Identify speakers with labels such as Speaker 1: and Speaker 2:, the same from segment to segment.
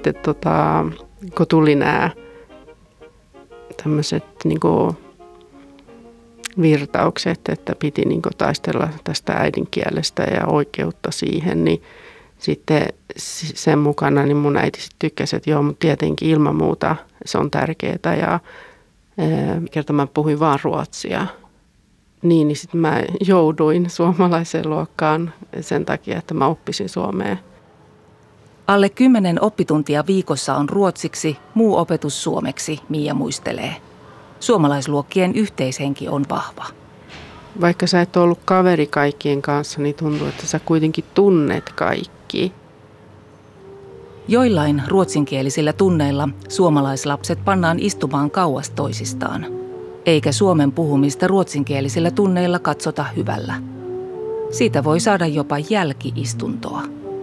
Speaker 1: sitten kun tuli nämä tämmöiset niinku virtaukset, että piti niinku taistella tästä äidinkielestä ja oikeutta siihen, niin sitten sen mukana niin mun äiti sitten tykkäsi, että joo, mutta tietenkin ilman muuta se on tärkeää ja kerta mä puhuin vaan ruotsia. Niin sitten mä jouduin suomalaiseen luokkaan sen takia, että mä oppisin suomea.
Speaker 2: Alle 10 oppituntia viikossa on ruotsiksi, muu opetus suomeksi, Mia muistelee. Suomalaisluokkien yhteishenki on vahva.
Speaker 1: Vaikka sä et ollut kaveri kaikkien kanssa, niin tuntuu, että sä kuitenkin tunnet kaikki.
Speaker 2: Joillain ruotsinkielisillä tunneilla suomalaislapset pannaan istumaan kauas toisistaan. Eikä suomen puhumista ruotsinkielisillä tunneilla katsota hyvällä. Siitä voi saada jopa jälki-istuntoa.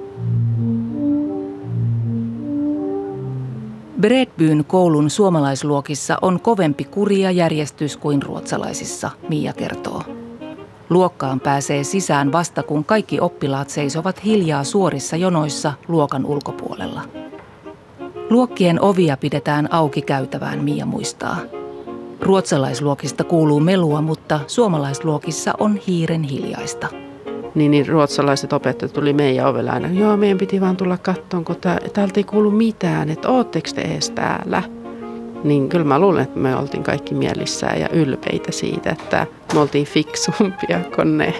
Speaker 2: Bredbyn koulun suomalaisluokissa on kovempi kuri ja järjestys kuin ruotsalaisissa, Mia kertoo. Luokkaan pääsee sisään vasta kun kaikki oppilaat seisovat hiljaa suorissa jonoissa luokan ulkopuolella. Luokkien ovia pidetään auki käytävään, Mia muistaa. Ruotsalaisluokista kuuluu melua, mutta suomalaisluokissa on hiiren hiljaista.
Speaker 1: Niin ruotsalaiset opettajat tuli meidän ovelle aina. Joo, meidän piti vaan tulla kattoon, kun täältä ei kuulu mitään, että ootteko te edes täällä? Niin kyllä mä luulen, että me oltiin kaikki mielissään ja ylpeitä siitä, että me oltiin fiksumpia kuin ne.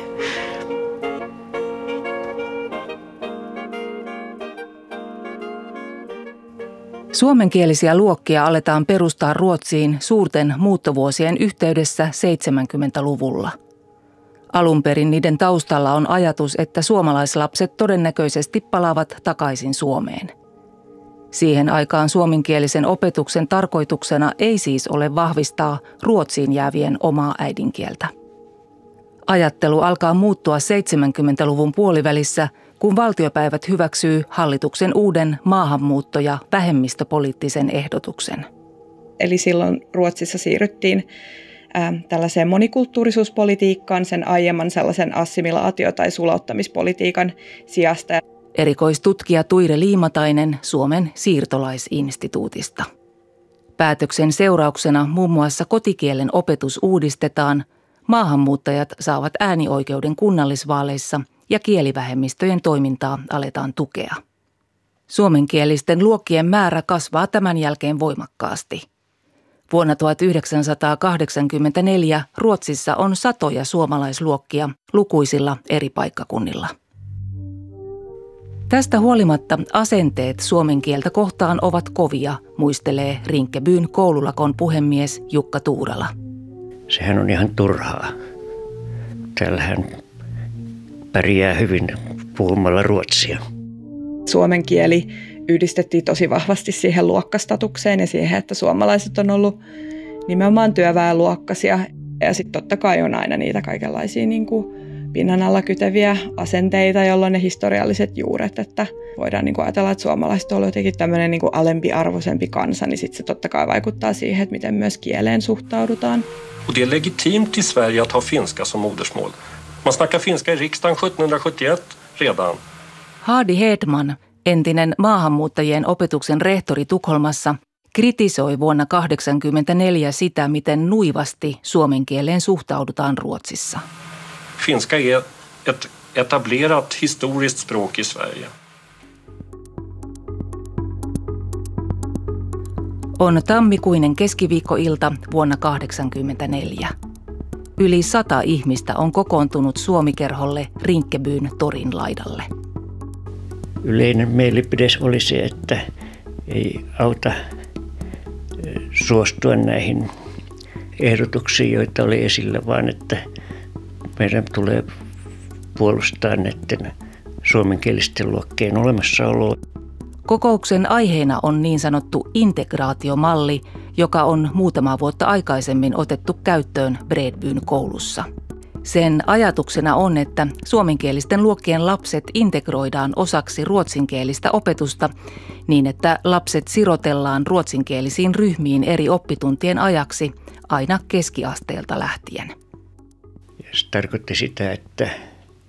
Speaker 2: Suomenkielisiä luokkia aletaan perustaa Ruotsiin suurten muuttovuosien yhteydessä 70-luvulla. Alun perin niiden taustalla on ajatus, että suomalaislapset todennäköisesti palaavat takaisin Suomeen. Siihen aikaan suomenkielisen opetuksen tarkoituksena ei siis ole vahvistaa Ruotsiin jäävien omaa äidinkieltä. Ajattelu alkaa muuttua 70-luvun puolivälissä, kun valtiopäivät hyväksyy hallituksen uuden maahanmuutto- ja vähemmistöpoliittisen ehdotuksen.
Speaker 3: Eli silloin Ruotsissa siirryttiin tällaiseen monikulttuurisuuspolitiikkaan sen aiemman sellaisen assimilaatio- tai sulauttamispolitiikan sijasta.
Speaker 2: Erikoistutkija Tuire Liimatainen Suomen siirtolaisinstituutista. Päätöksen seurauksena muun muassa kotikielen opetus uudistetaan, maahanmuuttajat saavat äänioikeuden kunnallisvaaleissa ja kielivähemmistöjen toimintaa aletaan tukea. Suomenkielisten luokkien määrä kasvaa tämän jälkeen voimakkaasti. Vuonna 1984 Ruotsissa on satoja suomalaisluokkia lukuisilla eri paikkakunnilla. Tästä huolimatta asenteet suomen kieltä kohtaan ovat kovia, muistelee Rinkebyn koululakon puhemies Jukka Tuurala.
Speaker 4: Sehän on ihan turhaa. Täällähän pärjää hyvin puhumalla ruotsia.
Speaker 3: Suomen kieli yhdistettiin tosi vahvasti siihen luokkastatukseen ja siihen, että suomalaiset on ollut nimenomaan työväenluokkaisia. Ja sitten totta kai on aina niitä kaikenlaisia niin kuin pinnan alla kyteviä asenteita, jolloin ne historialliset juuret, että voidaan niin kuin ajatella, että suomalaiset on jotenkin tämmöinen niin kuin alempiarvoisempi kansa, niin sitten se totta kai vaikuttaa siihen, että miten myös kieleen suhtaudutaan.
Speaker 5: Och det är legitimt i Sverige att ha finska som modersmål. Man snackar finska i riksdagen 1771 redan.
Speaker 2: Hardy Hedman, entinen maahanmuuttajien opetuksen rehtori Tukholmassa, kritisoi vuonna 1984 sitä, miten nuivasti suomen kieleen suhtaudutaan Ruotsissa.
Speaker 5: Finska är ett etablerat historiskt språk i Sverige.
Speaker 2: On tammikuinen keskiviikkoilta vuonna 1984. Yli 100 ihmistä on kokoontunut Suomikerholle Rinkebyn torin laidalle.
Speaker 4: Yleinen mielipide oli se, että ei auta suostua näihin ehdotuksiin, joita oli esillä, vaan että meidän tulee puolustaa näiden suomenkielisten luokkien olemassaoloa.
Speaker 2: Kokouksen aiheena on niin sanottu integraatiomalli, joka on muutama vuotta aikaisemmin otettu käyttöön Bredbyn koulussa. Sen ajatuksena on, että suomenkielisten luokkien lapset integroidaan osaksi ruotsinkielistä opetusta niin, että lapset sirotellaan ruotsinkielisiin ryhmiin eri oppituntien ajaksi aina keskiasteelta lähtien.
Speaker 4: Se tarkoitti sitä, että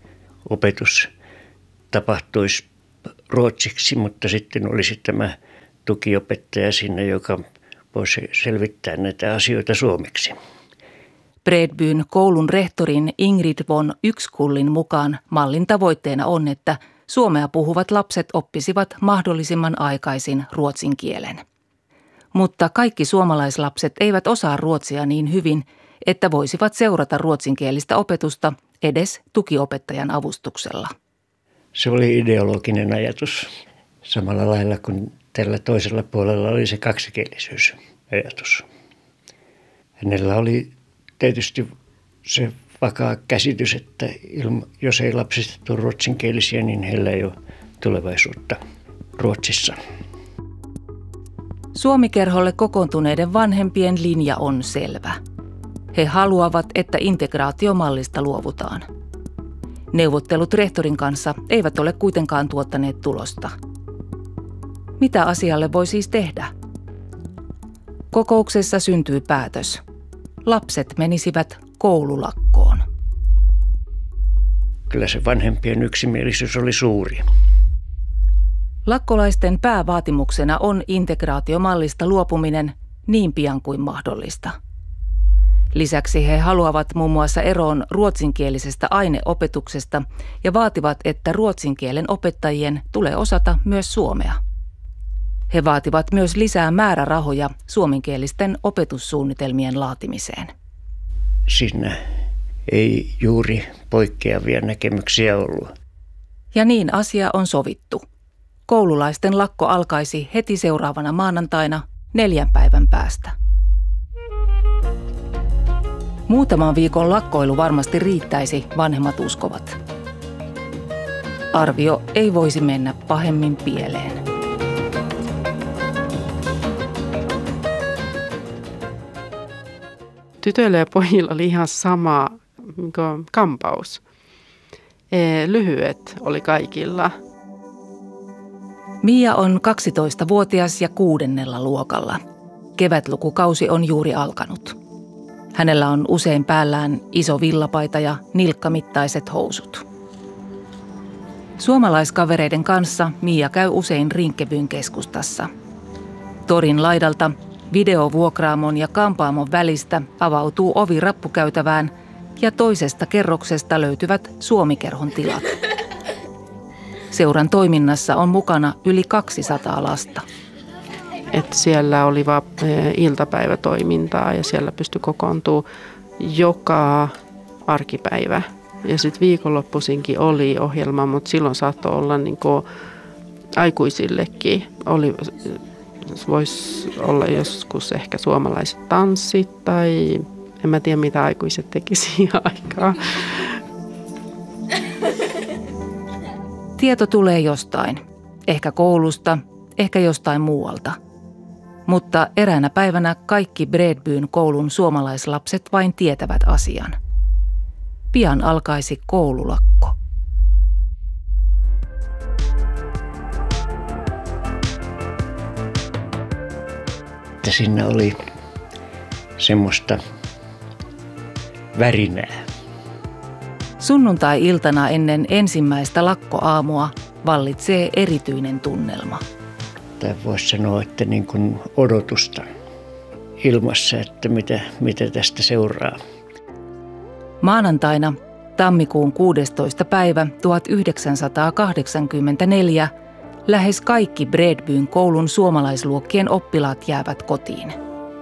Speaker 4: opetus tapahtuisi ruotsiksi, mutta sitten olisi tämä tukiopettaja sinne, joka voisi selvittää näitä asioita suomeksi.
Speaker 2: Bredbyn koulun rehtorin Ingrid von Ykskullin mukaan mallin tavoitteena on, että suomea puhuvat lapset oppisivat mahdollisimman aikaisin ruotsin kielen. Mutta kaikki suomalaislapset eivät osaa ruotsia niin hyvin, että voisivat seurata ruotsinkielistä opetusta edes tukiopettajan avustuksella.
Speaker 4: Se oli ideologinen ajatus, samalla lailla kuin tällä toisella puolella oli se kaksikielisyysajatus. Hänellä oli tietysti se vakaa käsitys, että jos ei lapsista tule ruotsinkielisiä, niin heillä ei ole tulevaisuutta Ruotsissa.
Speaker 2: Suomikerholle kokoontuneiden vanhempien linja on selvä. He haluavat, että integraatiomallista luovutaan. Neuvottelut rehtorin kanssa eivät ole kuitenkaan tuottaneet tulosta. Mitä asialle voi siis tehdä? Kokouksessa syntyy päätös. Lapset menisivät koululakkoon.
Speaker 4: Kyllä se vanhempien yksimielisyys oli suuri.
Speaker 2: Lakkolaisten päävaatimuksena on integraatiomallista luopuminen niin pian kuin mahdollista. Lisäksi he haluavat muun muassa eroon ruotsinkielisestä aineopetuksesta ja vaativat, että ruotsin kielen opettajien tulee osata myös suomea. He vaativat myös lisää määrärahoja suomenkielisten opetussuunnitelmien laatimiseen.
Speaker 4: Siinä ei juuri poikkeavia näkemyksiä ollut.
Speaker 2: Ja niin asia on sovittu. Koululaisten lakko alkaisi heti seuraavana maanantaina 4 päivän päästä. Muutaman viikon lakkoilu varmasti riittäisi, vanhemmat uskovat. Arvio ei voisi mennä pahemmin pieleen.
Speaker 1: Tytöillä ja pojilla oli ihan sama kampaus. Lyhyet oli kaikilla.
Speaker 2: Mia on 12-vuotias ja 6. luokalla. Kevätlukukausi on juuri alkanut. Hänellä on usein päällään iso villapaita ja nilkkamittaiset housut. Suomalaiskavereiden kanssa Mia käy usein Rinkebyn keskustassa. Torin laidalta videovuokraamon ja kampaamon välistä avautuu ovi rappukäytävään ja toisesta kerroksesta löytyvät Suomikerhon tilat. Seuran toiminnassa on mukana yli 200 lasta.
Speaker 1: Että siellä oli vaan iltapäivätoimintaa ja siellä pystyi kokoontumaan joka arkipäivä. Ja sitten viikonloppuisinkin oli ohjelma, mutta silloin saattoi olla niinku aikuisillekin. Voisi olla joskus ehkä suomalaiset tanssit tai en mä tiedä mitä aikuiset teki siihen aikaan.
Speaker 2: Tieto tulee jostain. Ehkä koulusta, ehkä jostain muualta. Mutta eräänä päivänä kaikki Bredbyn koulun suomalaislapset vain tietävät asian. Pian alkaisi koululakko.
Speaker 4: Siinä oli semmoista värinää.
Speaker 2: Sunnuntai-iltana ennen ensimmäistä lakkoaamua vallitsee erityinen tunnelma.
Speaker 4: Tai voisi sanoa, että niin kuin odotusta ilmassa, että mitä tästä seuraa.
Speaker 2: Maanantaina tammikuun 16. päivä 1984 lähes kaikki Bredbyn koulun suomalaisluokkien oppilaat jäävät kotiin.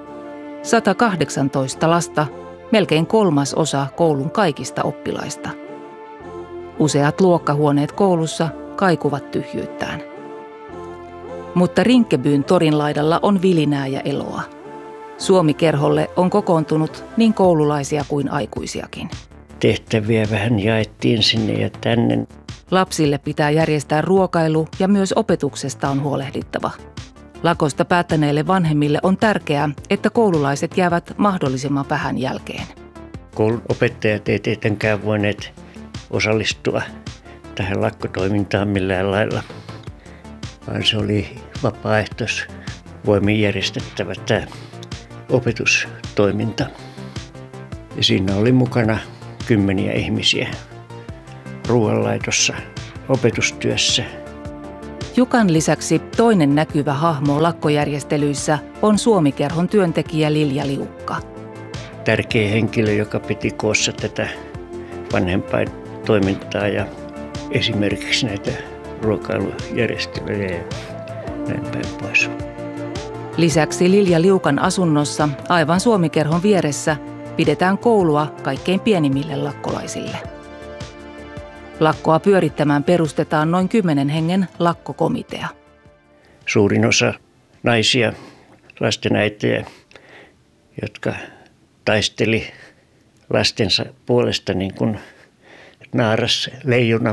Speaker 2: 118 lasta, melkein 1/3 koulun kaikista oppilaista. Useat luokkahuoneet koulussa kaikuvat tyhjyyttään. Mutta Rinkebyn torin laidalla on vilinää ja eloa. Suomikerholle on kokoontunut niin koululaisia kuin aikuisiakin.
Speaker 4: Tehtäviä vähän jaettiin sinne ja tänne.
Speaker 2: Lapsille pitää järjestää ruokailu ja myös opetuksesta on huolehdittava. Lakosta päättäneille vanhemmille on tärkeää, että koululaiset jäävät mahdollisimman vähän jälkeen.
Speaker 4: Koulun opettajat ei tietenkään voineet osallistua tähän lakkotoimintaan millään lailla, vaan se oli vapaaehtoisvoimin järjestettävä tämä opetustoiminta. Ja siinä oli mukana 10 ihmisiä ruoanlaitossa, opetustyössä.
Speaker 2: Jukan lisäksi toinen näkyvä hahmo lakkojärjestelyissä on Suomi-kerhon työntekijä Lilja Liukka.
Speaker 4: Tärkeä henkilö, joka piti koossa tätä vanhempain toimintaa ja esimerkiksi näitä ruokailujärjestelyjä ja näin päin pois.
Speaker 2: Lisäksi Lilja Liukan asunnossa aivan Suomi-kerhon vieressä pidetään koulua kaikkein pienimmille lakkolaisille. Lakkoa pyörittämään perustetaan noin 10 hengen lakkokomitea.
Speaker 4: Suurin osa naisia, lastenäitejä, jotka taisteli lastensa puolesta niin kuin naaras leijona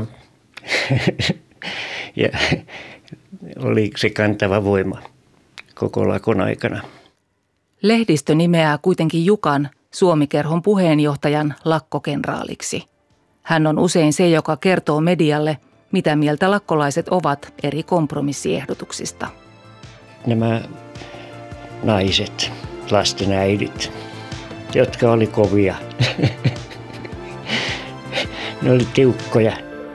Speaker 4: ja oli se kantava voima koko lakon aikana.
Speaker 2: Lehdistö nimeää kuitenkin Jukan Suomi-kerhon puheenjohtajan lakkokenraaliksi. Hän on usein se, joka kertoo medialle, mitä mieltä lakkolaiset ovat eri kompromissiehdotuksista.
Speaker 4: Nämä naiset, lastenäidit, jotka oli kovia, ne oli tiukkoja.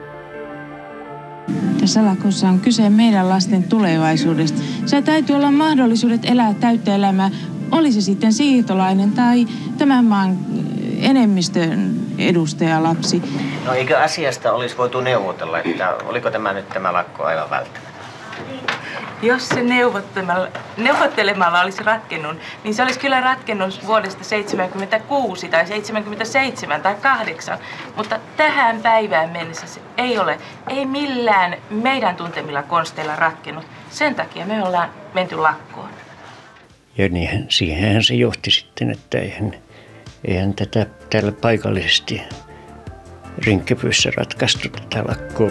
Speaker 6: Tässä lakossa on kyse meidän lasten tulevaisuudesta. Se täytyy olla mahdollisuudet elää täyttä elämää, oli se sitten siirtolainen tai tämän maan enemmistön edustajalapsi.
Speaker 7: No eikö asiasta olisi voitu neuvotella, että oliko tämä lakko aivan välttämättä?
Speaker 8: Jos se neuvottelemalla olisi ratkennut, niin se olisi kyllä ratkennut vuodesta 1976 tai 1977 tai 1978. Mutta tähän päivään mennessä se ei millään meidän tuntemilla konsteilla ratkennut. Sen takia me ollaan menty lakkoon.
Speaker 4: Ja niin, siihenhän se johti sitten, että eihän tätä täällä paikallisesti Rinkeby-ssä ratkaistu tätä lakkoa.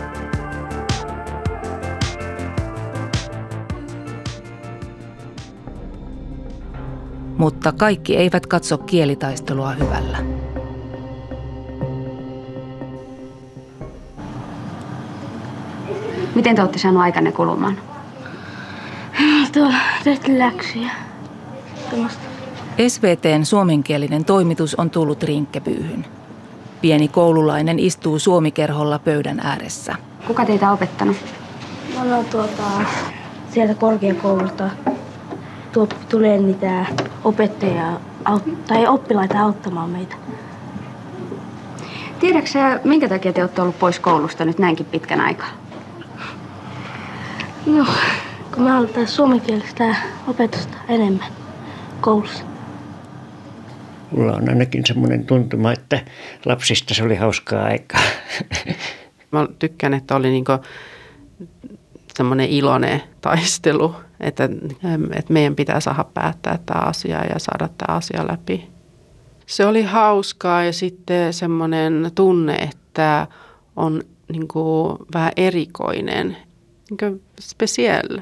Speaker 2: Mutta kaikki eivät katso kielitaistelua hyvällä.
Speaker 9: Miten te olette saanut aikanne kulumaan?
Speaker 10: Tehty läksyjä.
Speaker 2: SVT:n suomenkielinen toimitus on tullut Rinkebyyn. Pieni koululainen istuu Suomi-kerholla pöydän ääressä.
Speaker 9: Kuka teitä on opettanut?
Speaker 10: Me ollaan sieltä korkeakoululta. Tulee niitä opettajia tai oppilaita auttamaan meitä.
Speaker 9: Tiedätkö sä, minkä takia te olette ollut pois koulusta nyt näinkin pitkän aikaa?
Speaker 10: No, kun me halutaan suomenkielistä opetusta enemmän koulussa.
Speaker 4: Mulla on ainakin semmoinen tuntuma, että lapsista se oli hauskaa aikaa.
Speaker 1: Mä tykkään, että oli niinku semmoinen iloinen taistelu, että meidän pitää saada päättää tämä asia ja saada tämä asia läpi. Se oli hauskaa ja sitten semmoinen tunne, että on niinku vähän erikoinen, niinku special.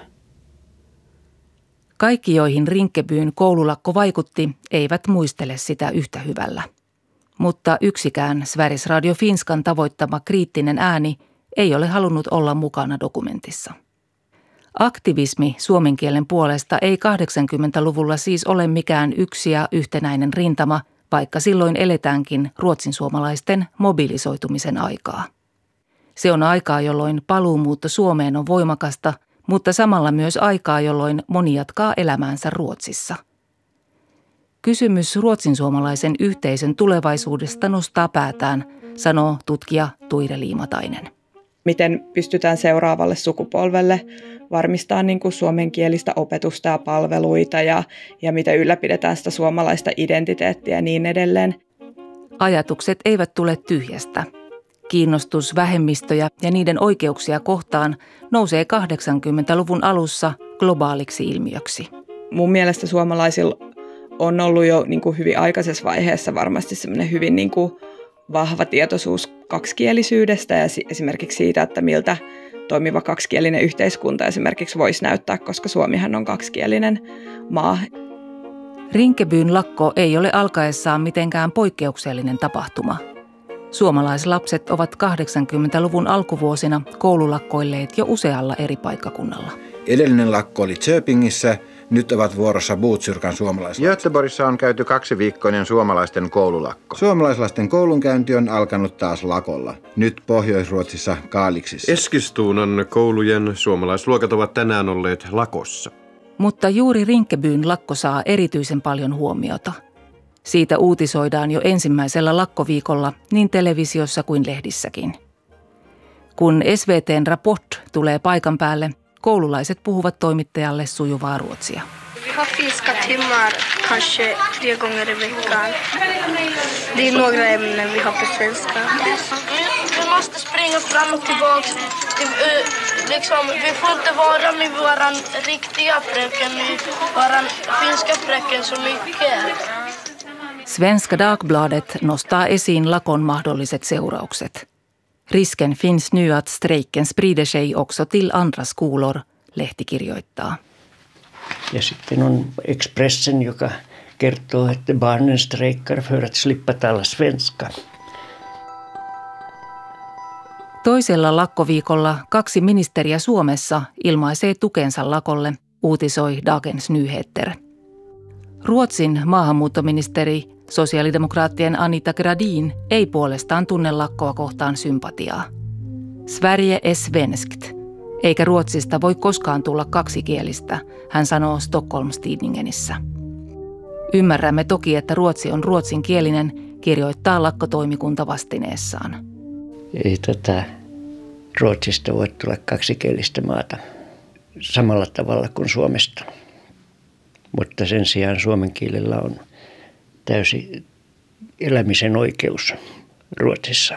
Speaker 2: Kaikki, joihin Rinkebyn koululakko vaikutti, eivät muistele sitä yhtä hyvällä. Mutta yksikään Sveriges Radio Finskan tavoittama kriittinen ääni ei ole halunnut olla mukana dokumentissa. Aktivismi suomen kielen puolesta ei 80-luvulla siis ole mikään yksi ja yhtenäinen rintama, vaikka silloin eletäänkin ruotsinsuomalaisten mobilisoitumisen aikaa. Se on aikaa, jolloin paluumuutto Suomeen on voimakasta, mutta samalla myös aikaa, jolloin moni jatkaa elämäänsä Ruotsissa. Kysymys ruotsinsuomalaisen yhteisön tulevaisuudesta nostaa päätään, sanoo tutkija Tuire Liimatainen.
Speaker 3: Miten pystytään seuraavalle sukupolvelle varmistamaan niin kuin suomenkielistä opetusta ja palveluita ja miten ylläpidetään sitä suomalaista identiteettiä ja niin edelleen.
Speaker 2: Ajatukset eivät tule tyhjästä. Kiinnostus vähemmistöjä ja niiden oikeuksia kohtaan nousee 80-luvun alussa globaaliksi ilmiöksi. Mun
Speaker 3: mielestä suomalaisilla on ollut jo niin kuin hyvin aikaisessa vaiheessa varmasti semmoinen hyvin niin kuin vahva tietoisuus kaksikielisyydestä ja esimerkiksi siitä, että miltä toimiva kaksikielinen yhteiskunta esimerkiksi voisi näyttää, koska Suomihan on kaksikielinen maa.
Speaker 2: Rinkebyn lakko ei ole alkaessaan mitenkään poikkeuksellinen tapahtuma. Suomalaislapset ovat 80-luvun alkuvuosina koululakkoilleet jo usealla eri paikkakunnalla.
Speaker 11: Edellinen lakko oli Köpingissä Nyt ovat vuorossa Botkyrkan suomalaislapset.
Speaker 12: Göteborgissa on käyty 2-viikkoinen suomalaisten koululakko.
Speaker 11: Suomalaislasten koulunkäynti on alkanut taas lakolla. Nyt Pohjois-Ruotsissa Kaaliksissa.
Speaker 13: Eskilstunan koulujen suomalaisluokat ovat tänään olleet lakossa.
Speaker 2: Mutta juuri Rinkebyn lakko saa erityisen paljon huomiota. Siitä uutisoidaan jo ensimmäisellä lakkoviikolla niin televisiossa kuin lehdissäkin. Kun SVT:n Rapport tulee paikan päälle, koululaiset puhuvat toimittajalle sujuvaa ruotsia.
Speaker 10: Vi har finska timmar kanske 3 gånger i veckan. Det är några ämnen vi har på svenska. Vi måste springa fram och tillbaka. Vi får inte vara med våran riktiga fröken, våran finska fröken så mycket.
Speaker 2: Svenska Dagbladet nostaa esiin lakon mahdolliset seuraukset. Risken finns nu att strejken sprider sig också till andra skolor, lehti kirjoittaa.
Speaker 4: Ja sitten on Expressen, joka kertoo, että barnen strejkar för att slippa tala svenska.
Speaker 2: Toisella lakkoviikolla 2 ministeriä Suomessa ilmaisee tukensa lakolle, uutisoi Dagens Nyheter. Ruotsin maahanmuuttoministeri, sosiaalidemokraattien Anita Gradin, ei puolestaan tunne lakkoa kohtaan sympatiaa. Sverige är svenskt, eikä Ruotsista voi koskaan tulla kaksikielistä, hän sanoo Stockholms-Tidningenissä. Ymmärrämme toki, että Ruotsi on ruotsinkielinen, kirjoittaa lakkotoimikunta vastineessaan.
Speaker 4: Ei Ruotsista voi tulla kaksikielistä maata samalla tavalla kuin Suomesta. Mutta sen sijaan suomen kielellä on täysi elämisen oikeus Ruotsissa.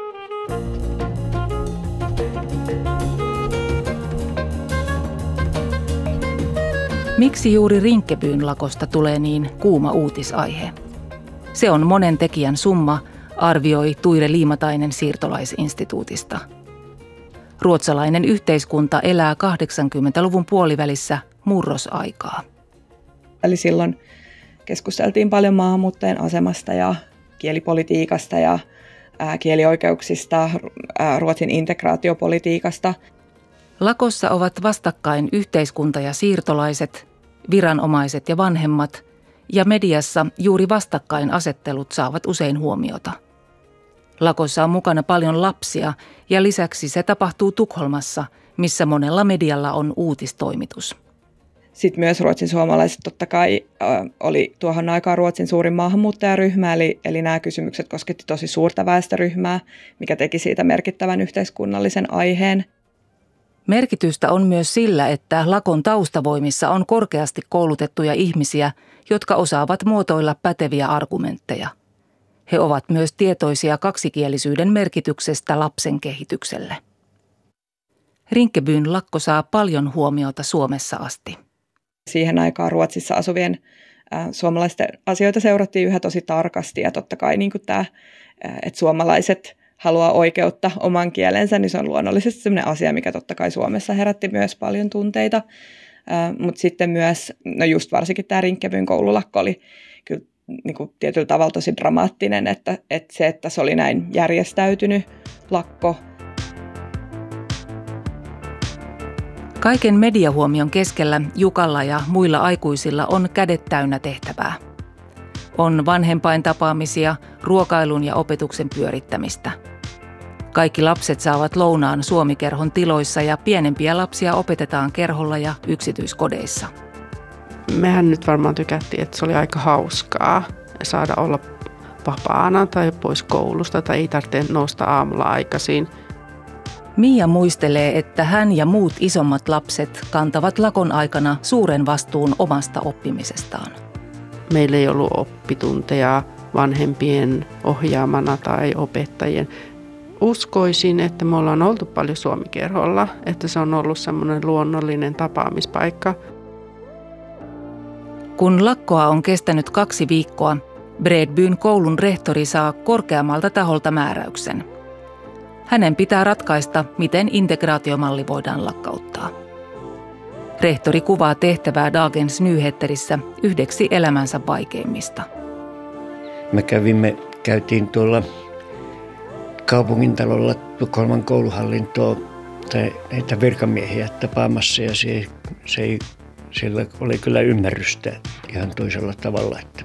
Speaker 2: Miksi juuri Rinkebyn lakosta tulee niin kuuma uutisaihe? Se on monen tekijän summa, arvioi Tuire Liimatainen siirtolaisinstituutista. Ruotsalainen yhteiskunta elää 80-luvun puolivälissä murrosaikaa.
Speaker 3: Eli silloin keskusteltiin paljon maahanmuuttajien asemasta ja kielipolitiikasta ja kielioikeuksista, Ruotsin integraatiopolitiikasta.
Speaker 2: Lakossa ovat vastakkain yhteiskunta ja siirtolaiset, viranomaiset ja vanhemmat, ja mediassa juuri vastakkainasettelut saavat usein huomiota. Lakossa on mukana paljon lapsia ja lisäksi se tapahtuu Tukholmassa, missä monella medialla on uutistoimitus.
Speaker 3: Sitten myös ruotsin suomalaiset totta kai oli tuohon aikaan Ruotsin suurin maahanmuuttajaryhmä, eli nämä kysymykset kosketti tosi suurta väestöryhmää, mikä teki siitä merkittävän yhteiskunnallisen aiheen.
Speaker 2: Merkitystä on myös sillä, että lakon taustavoimissa on korkeasti koulutettuja ihmisiä, jotka osaavat muotoilla päteviä argumentteja. He ovat myös tietoisia kaksikielisyyden merkityksestä lapsen kehitykselle. Rinkebyn lakko saa paljon huomiota Suomessa asti.
Speaker 3: Siihen aikaan Ruotsissa asuvien suomalaisten asioita seurattiin yhä tosi tarkasti ja totta kai niin kuin tämä, että suomalaiset haluaa oikeutta oman kielensä, niin se on luonnollisesti sellainen asia, mikä totta kai Suomessa herätti myös paljon tunteita. Mutta sitten myös, no just varsinkin tämä Rinkebyn koululakko oli kyllä niin kuin tietyllä tavalla tosi dramaattinen, että se oli näin järjestäytynyt lakko.
Speaker 2: Kaiken mediahuomion keskellä Jukalla ja muilla aikuisilla on kädet täynnä tehtävää. On vanhempaintapaamisia, ruokailun ja opetuksen pyörittämistä. Kaikki lapset saavat lounaan Suomi-kerhon tiloissa ja pienempiä lapsia opetetaan kerholla ja yksityiskodeissa.
Speaker 1: Mehän nyt varmaan tykättiin, että se oli aika hauskaa saada olla vapaana tai pois koulusta tai ei tarvitse nousta aamulla aikaisin.
Speaker 2: Mia muistelee, että hän ja muut isommat lapset kantavat lakon aikana suuren vastuun omasta oppimisestaan.
Speaker 1: Meillä ei ollut oppitunteja vanhempien ohjaamana tai opettajien. Uskoisin, että me ollaan oltu paljon Suomi-kerholla, että se on ollut semmoinen luonnollinen tapaamispaikka.
Speaker 2: Kun lakkoa on kestänyt 2 viikkoa, Bredbyn koulun rehtori saa korkeammalta taholta määräyksen. Hänen pitää ratkaista, miten integraatiomalli voidaan lakkauttaa. Rehtori kuvaa tehtävää Dagens Nyheterissä yhdeksi elämänsä vaikeimmista.
Speaker 4: Me käytiin tuolla kaupungintalolla Tukholman kouluhallintoa tai näitä virkamiehiä tapaamassa ja se ei Sillä oli kyllä ymmärrystä ihan toisella tavalla, että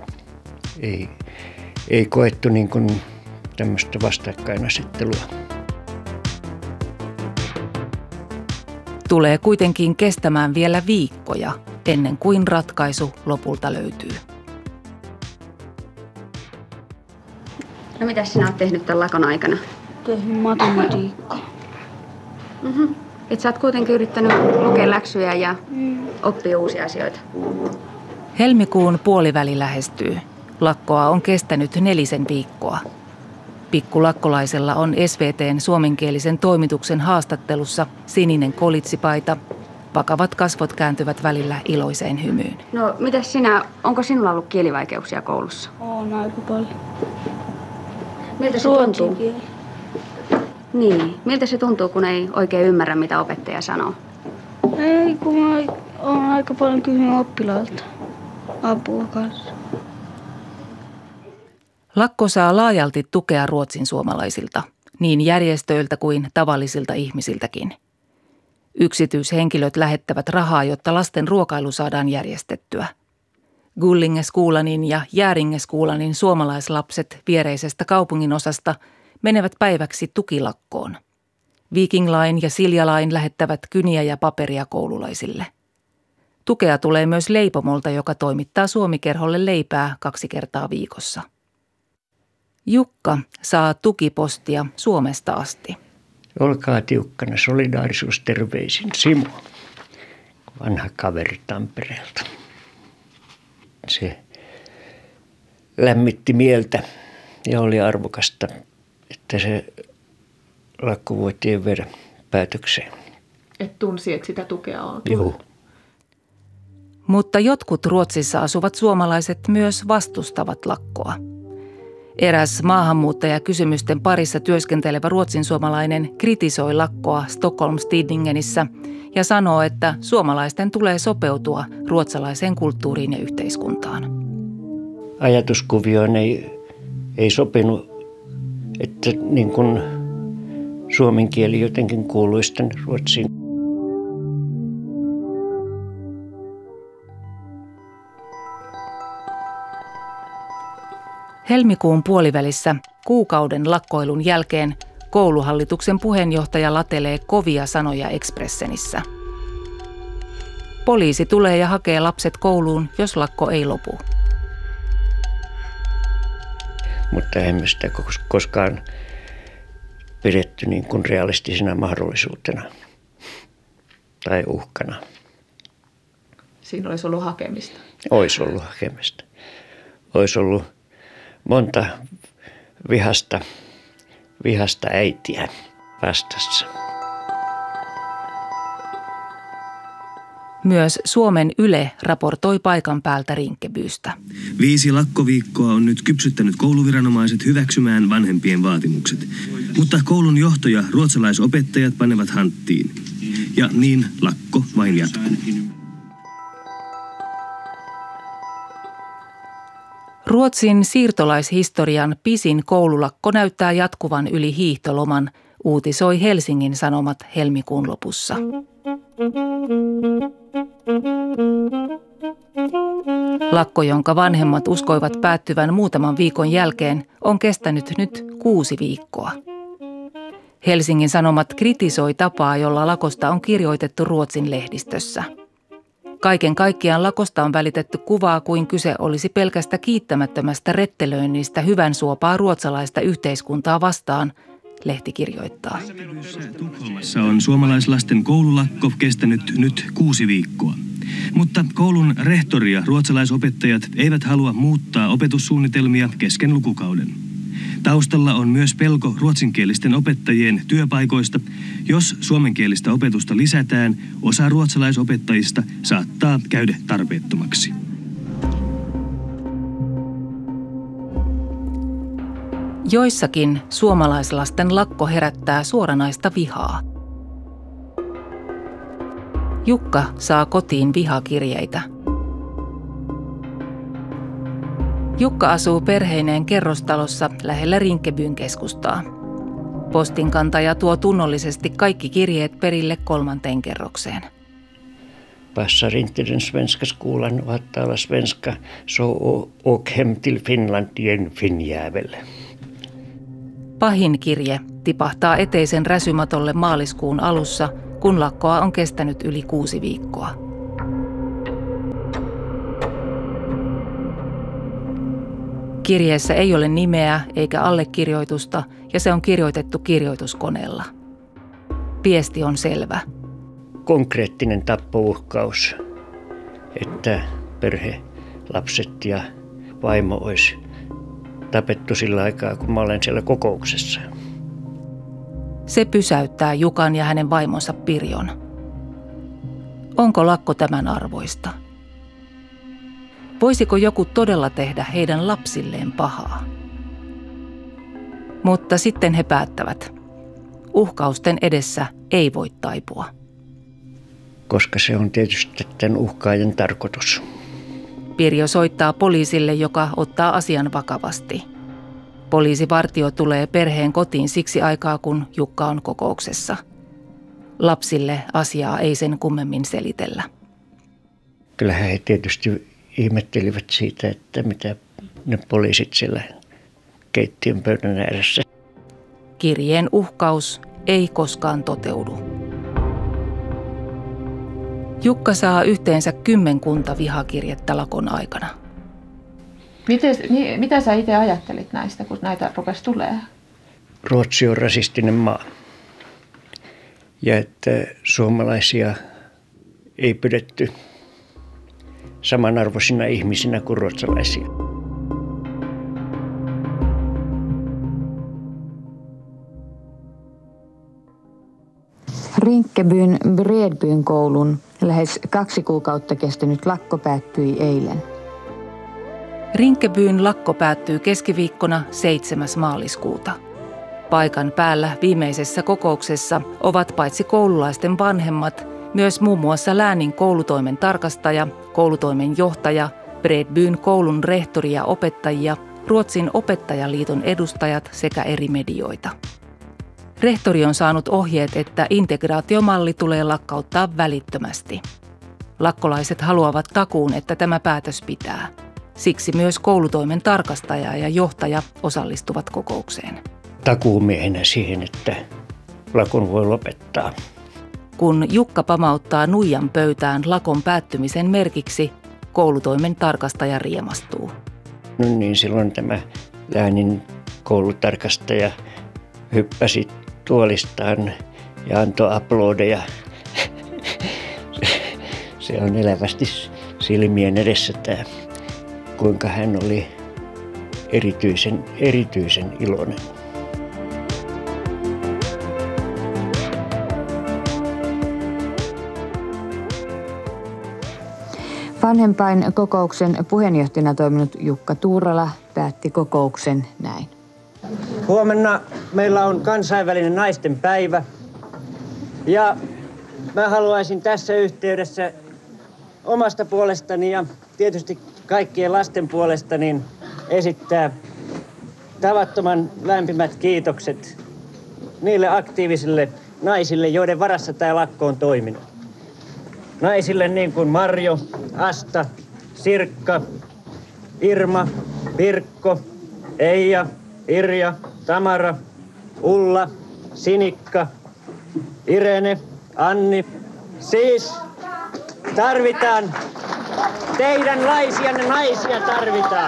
Speaker 4: ei koettu niin kuin tämmöistä vastakkainasettelua.
Speaker 2: Tulee kuitenkin kestämään vielä viikkoja ennen kuin ratkaisu lopulta löytyy.
Speaker 9: No mitä sinä olet tehnyt tämän lakon aikana?
Speaker 10: Tehnyt matematiikkaa.
Speaker 9: Et sä oot kuitenkin yrittänyt lukea läksyjä ja oppia uusia asioita.
Speaker 2: Helmikuun puoliväli lähestyy. Lakkoa on kestänyt 4 viikkoa. Pikkulakkolaisella on SVT:n suomenkielisen toimituksen haastattelussa sininen kolitsipaita. Vakavat kasvot kääntyvät välillä iloiseen hymyyn.
Speaker 9: No mitäs onko sinulla ollut kielivaikeuksia koulussa?
Speaker 10: On aika paljon.
Speaker 9: Miltä se tuntuu? Niin, miltä se tuntuu, kun ei oikein ymmärrä, mitä opettaja sanoo?
Speaker 10: Ei, kun mä oon aika paljon kysynyt oppilailta apua kanssa.
Speaker 2: Lakko saa laajalti tukea ruotsin suomalaisilta, niin järjestöiltä kuin tavallisilta ihmisiltäkin. Yksityishenkilöt lähettävät rahaa, jotta lasten ruokailu saadaan järjestettyä. Gullingeskoulanin ja Järingeskoulanin suomalaislapset viereisestä kaupunginosasta menevät päiväksi tukilakkoon. Viking Line ja Silja Line lähettävät kyniä ja paperia koululaisille. Tukea tulee myös leipomolta, joka toimittaa Suomikerholle leipää 2 kertaa viikossa. Jukka saa tukipostia Suomesta asti.
Speaker 4: Olkaa tiukkana, solidaarisuus terveisin, Simo, vanha kaveri Tampereelta. Se lämmitti mieltä ja oli arvokasta, että se lakko voitiin viedä päätökseen.
Speaker 14: Et tunsi, että sitä tukea on tullut.
Speaker 4: Joo.
Speaker 2: Mutta jotkut Ruotsissa asuvat suomalaiset myös vastustavat lakkoa. Eräs maahanmuuttajakysymysten parissa työskentelevä ruotsinsuomalainen kritisoi lakkoa Stockholms-Tidningenissä ja sanoo, että suomalaisten tulee sopeutua ruotsalaiseen kulttuuriin ja yhteiskuntaan.
Speaker 4: Ajatuskuvioon ei sopinut, että niin kuin suomen kieli jotenkin kuuluisi tämän ruotsiin.
Speaker 2: Helmikuun puolivälissä kuukauden lakkoilun jälkeen kouluhallituksen puheenjohtaja latelee kovia sanoja Expressenissä. Poliisi tulee ja hakee lapset kouluun, jos lakko ei lopu.
Speaker 4: Mutta emme sitä koskaan pidetty niin kuin realistisena mahdollisuutena tai uhkana.
Speaker 14: Siinä olisi ollut hakemista.
Speaker 4: Olisi ollut hakemista. Olisi ollut monta vihasta äitiä vastassa.
Speaker 2: Myös Suomen Yle raportoi paikan päältä Rinkebystä.
Speaker 15: 5 lakkoviikkoa on nyt kypsyttänyt kouluviranomaiset hyväksymään vanhempien vaatimukset. Mutta koulun johto ja ruotsalaisopettajat panevat hanttiin. Ja niin lakko vain jatkuu.
Speaker 2: Ruotsin siirtolaishistorian pisin koululakko näyttää jatkuvan yli hiihtoloman, uutisoi Helsingin Sanomat helmikuun lopussa. Lakko, jonka vanhemmat uskoivat päättyvän muutaman viikon jälkeen, on kestänyt nyt 6 viikkoa. Helsingin Sanomat kritisoi tapaa, jolla lakosta on kirjoitettu Ruotsin lehdistössä. Kaiken kaikkiaan lakosta on välitetty kuvaa kuin kyse olisi pelkästä kiittämättömästä rettelöinnistä hyvän suopaa ruotsalaista yhteiskuntaa vastaan, lehti kirjoittaa.
Speaker 15: Tukholmassa on suomalaislasten koululakko kestänyt nyt 6 viikkoa. Mutta koulun rehtori ja ruotsalaisopettajat eivät halua muuttaa opetussuunnitelmia kesken lukukauden. Taustalla on myös pelko ruotsinkielisten opettajien työpaikoista. Jos suomenkielistä opetusta lisätään, osa ruotsalaisopettajista saattaa käydä tarpeettomaksi.
Speaker 2: Joissakin suomalaislasten lakko herättää suoranaista vihaa. Jukka saa kotiin vihakirjeitä. Jukka asuu perheineen kerrostalossa lähellä Rinkebyn keskustaa. Postinkantaja tuo tunnollisesti kaikki kirjeet perille 3. kerrokseen.
Speaker 4: Passar inte den svenska skolan att tala svenska, så åk hem till Finland igen, finnjävel.
Speaker 2: Pahin kirje tipahtaa eteisen räsymatolle maaliskuun alussa, kun lakkoa on kestänyt yli 6 viikkoa. Kirjeessä ei ole nimeä eikä allekirjoitusta ja se on kirjoitettu kirjoituskoneella. Viesti on selvä.
Speaker 4: Konkreettinen tappouhkaus, että perhe, lapset ja vaimo olisi tapettu sillä aikaa, kun mä olen siellä kokouksessa.
Speaker 2: Se pysäyttää Jukan ja hänen vaimonsa Pirjon. Onko lakko tämän arvoista? Voisiko joku todella tehdä heidän lapsilleen pahaa? Mutta sitten he päättävät. Uhkausten edessä ei voi taipua.
Speaker 4: Koska se on tietysti tämän uhkaajan tarkoitus.
Speaker 2: Pirjo soittaa poliisille, joka ottaa asian vakavasti. Poliisivartio tulee perheen kotiin siksi aikaa, kun Jukka on kokouksessa. Lapsille asiaa ei sen kummemmin selitellä.
Speaker 4: Kyllähän he tietysti ihmettelivät siitä, että mitä ne poliisit siellä keittiön pöydän ääressä.
Speaker 2: Kirjeen uhkaus ei koskaan toteudu. Jukka saa yhteensä 10 vihakirjettä lakon aikana.
Speaker 14: Mitä sä itse ajattelit näistä, kun näitä rupesi tulee?
Speaker 4: Ruotsi on rasistinen maa. Ja että suomalaisia ei pidetty samanarvoisina ihmisinä kuin ruotsalaisia.
Speaker 16: Rinkebyn Bredbyn koulun lähes 2 kuukautta kestänyt lakko päättyi eilen.
Speaker 2: Rinkebyn lakko päättyy keskiviikkona 7. maaliskuuta. Paikan päällä viimeisessä kokouksessa ovat paitsi koululaisten vanhemmat, myös muun muassa läänin koulutoimen tarkastaja, koulutoimen johtaja, Bredbyn koulun rehtori ja opettajia, Ruotsin opettajaliiton edustajat sekä eri medioita. Rehtori on saanut ohjeet, että integraatiomalli tulee lakkauttaa välittömästi. Lakkolaiset haluavat takuun, että tämä päätös pitää. Siksi myös koulutoimen tarkastaja ja johtaja osallistuvat kokoukseen.
Speaker 4: Takuumiehenä siihen, että lakon voi lopettaa.
Speaker 2: Kun Jukka pamauttaa nuijan pöytään lakon päättymisen merkiksi, koulutoimen tarkastaja riemastuu.
Speaker 4: No niin, silloin tämä läänin koulutarkastaja hyppäsi tuolistaan ja antoi aplodeja. Se on elävästi silmien edessä tämä, kuinka hän oli erityisen iloinen.
Speaker 16: Vanhempain kokouksen puheenjohtajana toiminut Jukka Tuurala päätti kokouksen näin.
Speaker 17: Huomenna meillä on kansainvälinen naisten päivä ja mä haluaisin tässä yhteydessä omasta puolestani ja tietysti kaikkien lasten puolesta niin esittää tavattoman lämpimät kiitokset niille aktiivisille naisille, joiden varassa tämä lakko on toiminut. Naisille niin kuin Marjo, Asta, Sirkka, Irma, Pirkko, Eija, Irja, Tamara, Ulla, Sinikka, Irene, Anni. Siis tarvitaan teidänlaisianne naisia tarvitaan.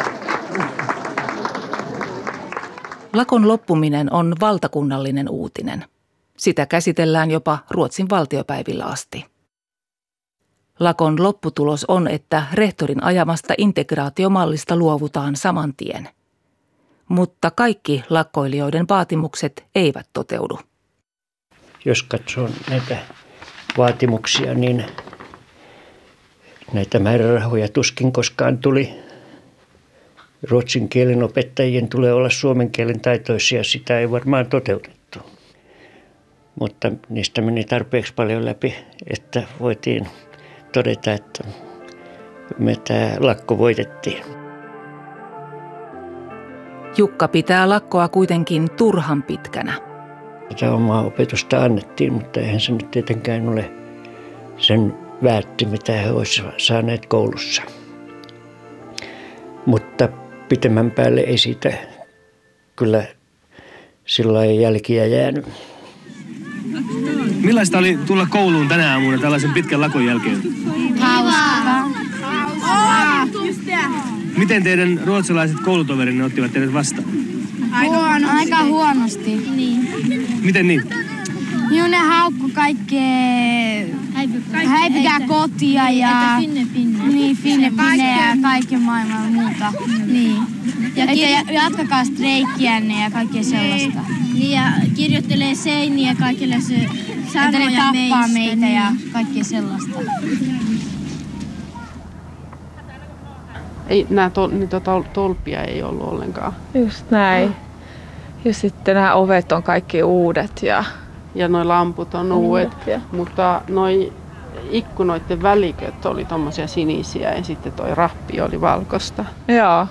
Speaker 2: Lakon loppuminen on valtakunnallinen uutinen. Sitä käsitellään jopa Ruotsin valtiopäivillä asti. Lakon lopputulos on, että rehtorin ajamasta integraatiomallista luovutaan saman tien. Mutta kaikki lakkoilijoiden vaatimukset eivät toteudu.
Speaker 4: Jos katsoo näitä vaatimuksia, niin näitä määrärahoja tuskin koskaan tuli. Ruotsin kielen opettajien tulee olla suomen kielen taitoisia, sitä ei varmaan toteutettu. Mutta niistä meni tarpeeksi paljon läpi, että voitiin todeta, että me tämä lakko voitettiin.
Speaker 2: Jukka pitää lakkoa kuitenkin turhan pitkänä.
Speaker 4: Tätä omaa opetusta annettiin, mutta eihän se nyt tietenkään ole sen väärti, mitä he olisivat saaneet koulussa. Mutta pitemmän päälle ei siitä kyllä sillä ei jälkiä jäänyt.
Speaker 15: Millaista oli tulla kouluun tänä aamuna tällaisen pitkän lakon jälkeen?
Speaker 10: Hauskaa.
Speaker 15: Miten teidän ruotsalaiset koulutoverinne ottivat teidät vastaan?
Speaker 10: Aika huonosti. Niin.
Speaker 15: Miten niin?
Speaker 10: Joo, ne haukku kaikkea. Häipikää kotia ja finne ja kaiken maailman muuta. Niin. Ja jatkakaa streikkiänne ja kaikkea sellaista.
Speaker 18: Niin ja kirjoittelee seiniä kaikille se sanoja
Speaker 10: tappaa meitä ja kaikkea sellaista.
Speaker 1: Ei, niitä tolppia ei ollut ollenkaan.
Speaker 14: Just näin. Ja sitten nämä ovet on kaikki uudet.
Speaker 1: Ja noi lamput on uudet, mutta noi ikkunoiden väliköt oli tommosia sinisiä ja sitten toi rappi oli valkoista.
Speaker 14: Joo.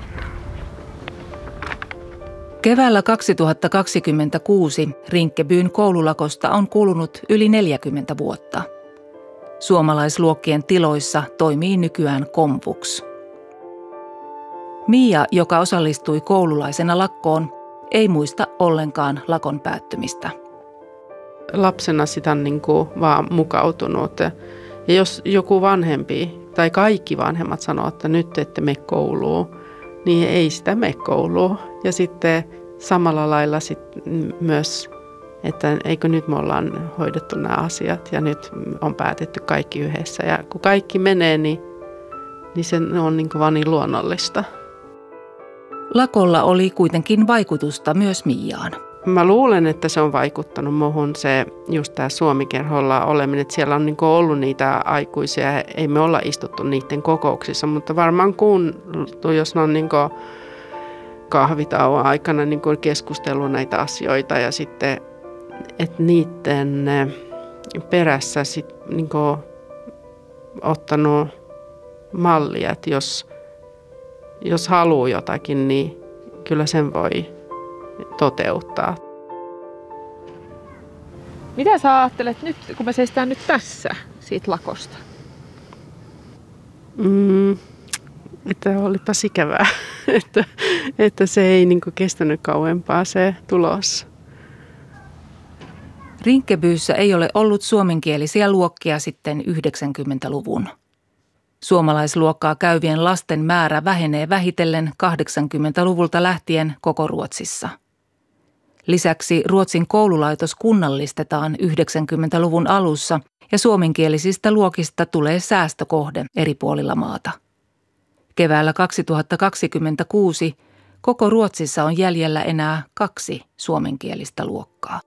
Speaker 2: Keväällä 2026 Rinkebyn koululakosta on kulunut yli 40 vuotta. Suomalaisluokkien tiloissa toimii nykyään Komvux. Mia, joka osallistui koululaisena lakkoon, ei muista ollenkaan lakon päättymistä.
Speaker 1: Lapsena sitä on niin kuin vaan mukautunut. Ja jos joku vanhempi tai kaikki vanhemmat sanoo, että nyt ette mene kouluun, niin ei sitä mene kouluun. Ja sitten samalla lailla sit myös, että eikö nyt me ollaan hoidettu nämä asiat ja nyt on päätetty kaikki yhdessä. Ja kun kaikki menee, niin se on niin kuin vaan niin luonnollista.
Speaker 2: Lakolla oli kuitenkin vaikutusta myös Miaan.
Speaker 1: Mä luulen, että se on vaikuttanut muuhun se just tämä Suomi-kerholla oleminen, että siellä on niinku ollut niitä aikuisia, ei me olla istuttu niiden kokouksissa, mutta varmaan kuunneltu, jos ne on niinku kahvitauon aikana niinku keskustellut näitä asioita ja sitten, että niiden perässä sit niinku ottanut mallia, että jos haluaa jotakin, niin kyllä sen voi toteuttaa.
Speaker 14: Mitä sä ajattelet nyt, kun me seistään nyt tässä siitä lakosta?
Speaker 1: Että olipas ikävää, että se ei niinku kestänyt kauempaa se tulos.
Speaker 2: Rinkebyssä ei ole ollut suomenkielisiä luokkia sitten 90-luvun. Suomalaisluokkaa käyvien lasten määrä vähenee vähitellen 80-luvulta lähtien koko Ruotsissa. Lisäksi Ruotsin koululaitos kunnallistetaan 90-luvun alussa ja suomenkielisistä luokista tulee säästökohde eri puolilla maata. Keväällä 2026 koko Ruotsissa on jäljellä enää 2 suomenkielistä luokkaa.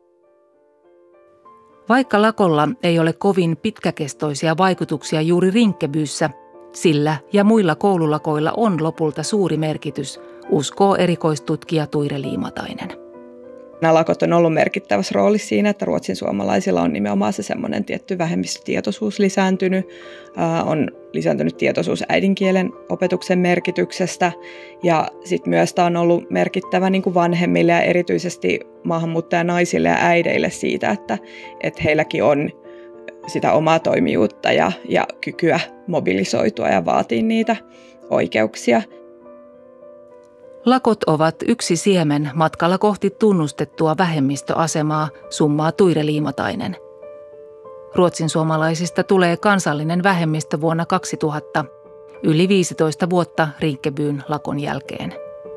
Speaker 2: Vaikka lakolla ei ole kovin pitkäkestoisia vaikutuksia juuri Rinkebyssä, sillä ja muilla koululakoilla on lopulta suuri merkitys, uskoo erikoistutkija Tuire Liimatainen.
Speaker 3: Nämä lakot on ollut merkittävässä roolissa siinä, että ruotsin suomalaisilla on nimenomaan se semmoinen tietty vähemmistötietoisuus lisääntynyt. On lisääntynyt tietoisuus äidinkielen opetuksen merkityksestä ja sitten myös tämä on ollut merkittävä niin kuin vanhemmille ja erityisesti maahanmuuttajanaisille ja äideille siitä, että heilläkin on sitä omaa toimijuutta ja kykyä mobilisoitua ja vaatia niitä oikeuksia.
Speaker 2: Lakot ovat yksi siemen matkalla kohti tunnustettua vähemmistöasemaa, summaa Tuire Liimatainen. Ruotsin suomalaisista tulee kansallinen vähemmistö vuonna 2000, yli 15 vuotta Rinkebyn lakon jälkeen.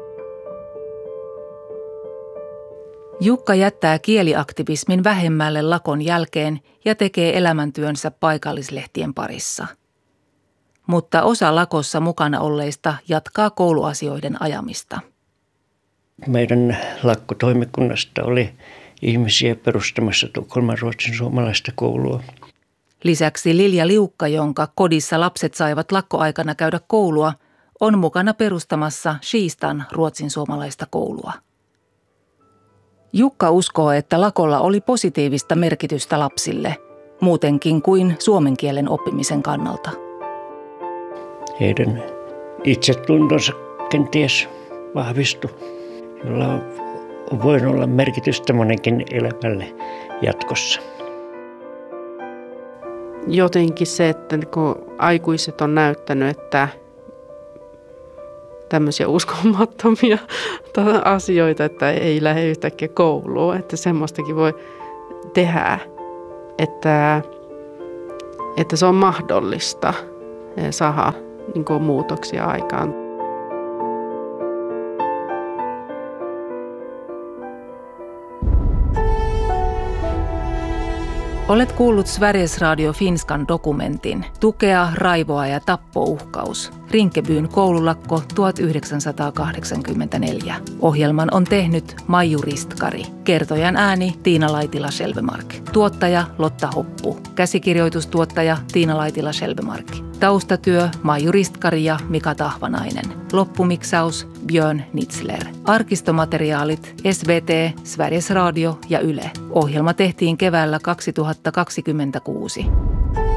Speaker 2: Jukka jättää kieliaktivismin vähemmälle lakon jälkeen ja tekee elämäntyönsä paikallislehtien parissa. Mutta osa lakossa mukana olleista jatkaa kouluasioiden ajamista.
Speaker 4: Meidän lakkotoimikunnasta oli ihmisiä perustamassa Tukholman ruotsin suomalaista koulua.
Speaker 2: Lisäksi Lilja Liukka, jonka kodissa lapset saivat lakkoaikana käydä koulua, on mukana perustamassa Skistan ruotsin suomalaista koulua. Jukka uskoo, että lakolla oli positiivista merkitystä lapsille, muutenkin kuin suomen kielen oppimisen kannalta.
Speaker 4: Heidän itsetuntonsa kenties vahvistui, jolla on voinut olla merkitystä monenkin elämälle jatkossa.
Speaker 1: jotenkin se, että kun aikuiset on näyttänyt, että tämmöisiä uskomattomia asioita, että ei lähde yhtäkkiä kouluun, että semmoistakin voi tehdä, että se on mahdollista saada niin kuin muutoksia aikaan.
Speaker 2: Olet kuullut Sveriges Radio Finskan dokumentin Tukea, raivoa ja tappouhkaus. Rinkebyn koululakko 1984. Ohjelman on tehnyt Maiju Ristkari. Kertojan ääni Tiina Laitila-Selvemark. Tuottaja Lotta Hoppu. Käsikirjoitustuottaja Tiina Laitila-Selvemark. Taustatyö Maiju Ristkari ja Mika Tahvanainen. Loppumiksaus Björn Nitzler. Arkistomateriaalit SVT, Sveriges Radio ja Yle. Ohjelma tehtiin keväällä 2026.